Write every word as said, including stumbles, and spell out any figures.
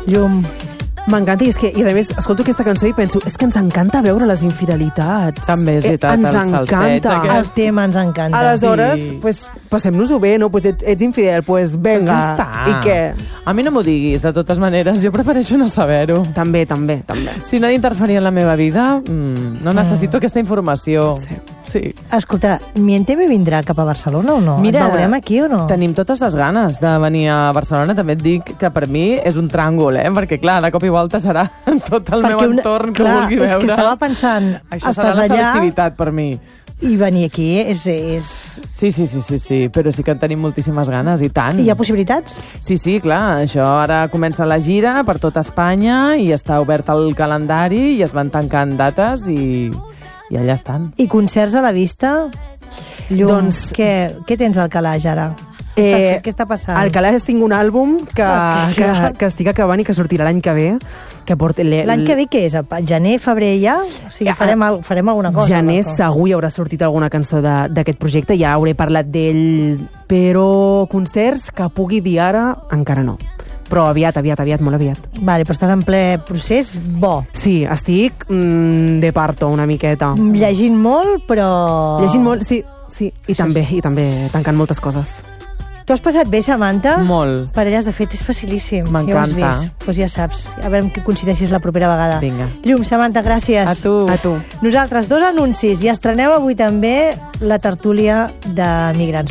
Llum. M'encanta, i és que, i a més, escolto aquesta cançó i penso, és que ens encanta veure les infidelitats. També és veritat, eh, ens els salsets encanta. El tema ens encanta. Aleshores, Sí. pues, passem-nos-ho bé, no? Pues ets, ets infidel, pues venga. Doncs ja està. I què? A mi no m'ho diguis, de totes maneres, jo prefereixo no saber-ho. També, també, també. Si no ha d'interferir en la meva vida, mm, no necessito aquesta informació. Sí. Sí. Escolta, Miénteme vindrà cap a Barcelona o no? Mira, Et veurem aquí o no? Tenim totes les ganes de venir a Barcelona. També et dic que per mi és un tràngol, eh? Perquè, clar, de cop i volta serà tot el meu una- entorn que clar, vulgui és veure. que estava pensant, Això serà estàs la allà selectivitat per mi. i venir aquí és... és... Sí, sí, sí, sí, sí, però sí que en tenim moltíssimes ganes, i tant. Hi ha possibilitats? Sí, sí, clar, això ara comença la gira per tota Espanya i està obert el calendari i es van tancant dates i, i allà estan. I concerts a la vista? Llum, Doncs- què, què tens al calaix ara? Què, Eh, està, què està passant? Al calaix tinc un àlbum que, Ok. que, que estic acabant i que sortirà l'any que ve. Que porta, L'any que ve què és? A gener, febrer ja? O sigui, Eh, farem, al, farem alguna cosa. Gener Marco? segur hi haurà sortit alguna cançó de- d'aquest projecte, ja hauré parlat d'ell, però concerts que pugui dir ara, encara no. Però aviat, aviat, aviat, molt aviat. Vale, però estàs en ple procés bo. Sí, estic mm, de parto una miqueta. Llegint molt, però... Llegint molt, sí, sí, i Això també, sí. i també tancant moltes coses. Tu has passat bé, Samantha? Molt. Parelles de fet és facilíssim. M'encanta. Ja ho has vist. Doncs ja saps. A veure que coincideixis la propera vegada. Vinga. Llum, Samantha, gràcies. A tu. A tu. Nosaltres, dos anuncis. I estreneu avui també la tertúlia de migrants.